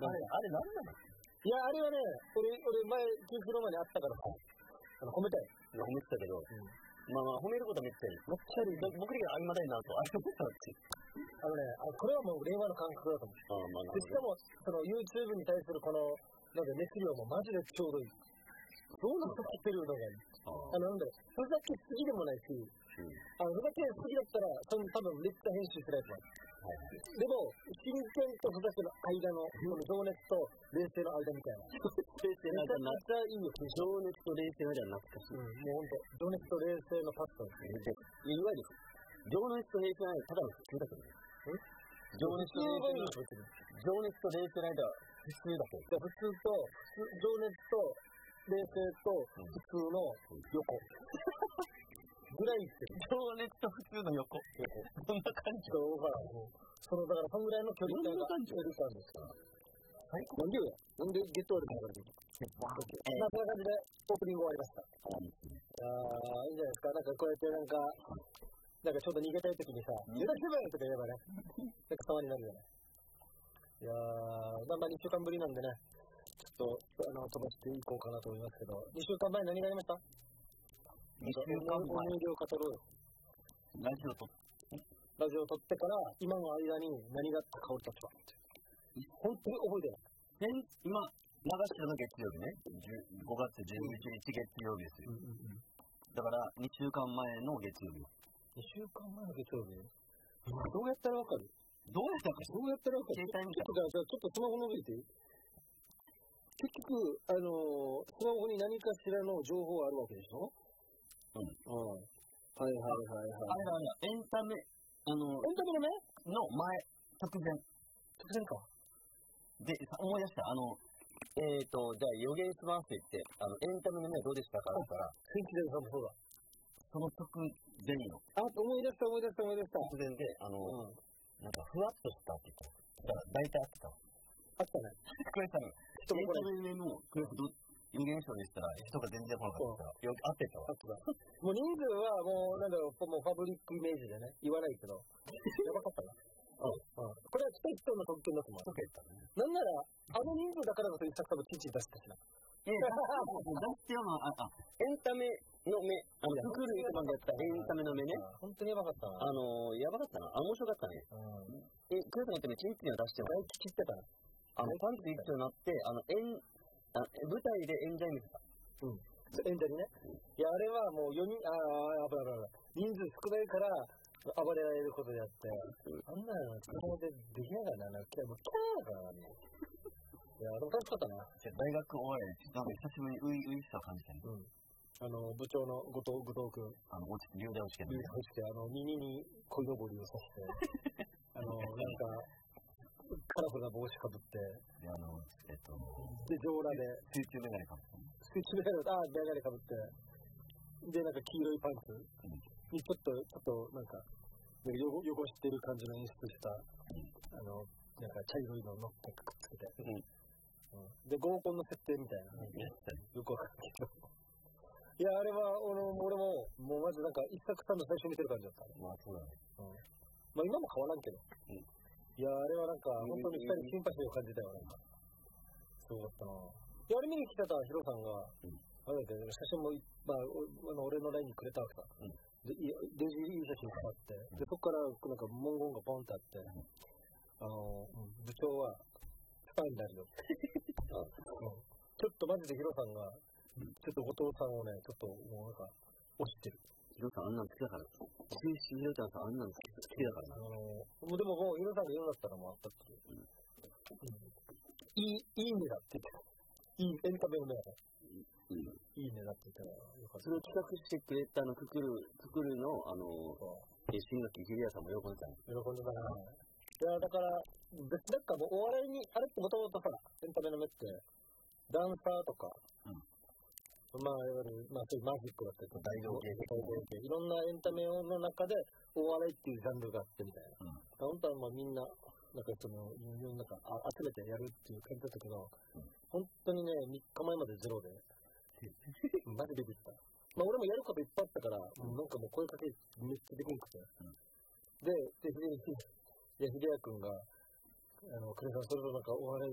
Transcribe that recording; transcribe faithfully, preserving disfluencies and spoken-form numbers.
あれ、あれ何なの？ いや、あれはね、俺、俺前、キングローマンにあったからさ、あの褒めたい。 褒めてたけど、うん、まあまあ、褒めることはめっちゃいい。めっちゃいい。僕的にはありまだいなと、あれ思ったって。 あのね、あこれはもう令和の感覚だと思う。あまあ、でしかも、その YouTube に対するこの、なんか熱量もマジでちょうどいい。どうなってきてるのがいい。ああの、なんだろう、ふざけすぎでもないし、うん、あのふざけすぎだったら、その多分めっちゃ編集するやつだ。はい、でも、真剣とふざけの間の、その情熱と冷静の間みたいな。冷静な間めっちゃいいよ。 情熱と冷静の間は懐かしい。 うん、もうほんと、情熱と冷静のパッドですね。 いわゆる、情熱と冷静の間はただの普通だけどね。情熱と冷静の間、情熱と冷静の間は普通だけど。 普通と、情熱と冷静と普通の横。ぐらいって情熱と普通の横。横。どんな感じ？ そうか。そのだからそのぐらいの距離感が距離感ですから。はい。なんでよ。なんでゲットワールドに流れてるの？まあそんな感じでオープニング終わりました。ああいいんじゃないですか。なんかこうやってなんかなんかちょっと逃げたい時にさ、逃げた気分とか言えばね、なんか様になるじゃない。いやー、まあにしゅうかんぶりなんでね、ちょっとあの飛ばしていこうかなと思いますけど、にしゅうかんまえ何がありました？ にしゅうかんまえ音量語ろうよ。 ラジオ撮ってラジオ撮ってから今の間に何があったか俺たちは本当に覚えてない。 今流してるの月曜日ね、ごがつじゅういちにち月曜日ですよ、うんうんうん、だからにしゅうかんまえの月曜日。 にしゅうかんまえの月曜日、どうやったらわかる？ どうやったかどうやったらわかる？ 携帯見たちょっとじゃあちょっとスマホの上で結局あのー、スマホに何かしらの情報あるわけでしょ。うん。うん。はいはいはいはい。 あれだね、エンタメ、あの、 エンタメのねの前、直前。 直前か。 で、思い出した。あの、えーと、じゃあ予言しますって言って、あの、エンタメの目どうでしたかって言ったら、 新規でさんもそうだ。 その直前の。 あ、思い出した思い出した思い出した。 直前で、あの、うん、なんかふわっとしたって言った。だから大体あった。 あったね。 これ多分、エンタメのクレフト予言賞でしたら、人が全然来なかったから、よく合ってたわ。 合ってた。もう人数はもう、なんだろう、もうファブリックイメージでね、言わないけど、やばかったな。うん。うん。これは来た人の特権だと思う。なんなら、あの人数だからこそ一作多分チンチン出したしな。 ええ、出してよな、あ、あ、エンタメの目、あの、ククルイトマンでやったエンタメの目ね。 本当にやばかったな。 あのー、やばかったな。あ、面白かったね。うん。え、クルイトマンやってもチンチンは出しても。 大吉ってたな。 あの、パンツ一丁になって、あの、エン、あ、舞台で演者に見せた。 うん。演者にね。いや、あれはもうよにん、ああ、危ない危ない。人数少ないから暴れられることであって、うん、あんなの、子供でできながらな、もうキャーだからね。いや、でも楽しかったな。 大学終わり、なんか久しぶりにウイウイしさを感じたね。 うん。あの、部長の後藤、後藤君。 あの、落ちて、流大落ちて。 流大落ちて、あの、耳に鯉のぼりを刺して、あの、なんか、カラフルな帽子かぶって、 で、あの、えっと、 で、上裸で、 水中メガネかぶって。 水中メガネ、ああ、メガネかぶって、で、なんか黄色いパンツにちょっと、ちょっと、なんか、汚してる感じの演出した、あの、なんか茶色いのを乗ってくっつけて、うんうん、で、合コンの設定みたいな、よくわかんないけど。いや、あれは、俺も、俺も、もうまずなんか、一作さんの最初見てる感じだった。 まあ、そうだね。 うん。まあ、今も変わらんけど。うん。いや、あれはなんか、本当に二人シンパシーを感じたよ、なんか。そうだったな。いや、あれ見に来てたヒロさんが、うん、あれだけど、写真も、まあ、あの俺の ライン にくれたわけさ。うん、で、デジいい写真があって、うん、で、そこから、なんか文言がポンってあって、うん、あの、うん、部長は、スパイになるよ。うん、ちょっとマジでヒロさんが、ちょっと後藤さんをね、ちょっともうなんか、押してる。 ヒロさんあんなん好きだから。中止ヒロちゃんさんあんなん好きだからな。 あのー、もうでももうヒロさんが言うんだったらもうあったっていう。うん。うん、いい、いいねだって言ってた。いい、エンタメのね。うん。いいねだって言ったらよかった。 それを企画してくれたあの、ククル、ククルの、あの、新垣ひりやさんも喜んでたね。喜んでたな。いや、だから、別だったらもうお笑いに、あれってもともとさ、エンタメの目って、ダンサーとか、うん。まあ、いわゆる、まあ、そういうマジックだったりとか、大道芸、いろんなエンタメの中で、お笑いっていうジャンルがあってみたいな。うん、本当はまあみんな、なんかその、なんか集めてやるっていう感じだったけど、うん、本当にね、みっかまえまでゼロで、マジでビビった。まあ俺もやることいっぱいあったから、うん、なんかもう声かけめっちゃできなくて。うん、で、で、ひでやくんが、あの、クレさん、それとなんかお笑い